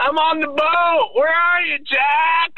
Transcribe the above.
I'm on the boat. Where are you, Jack?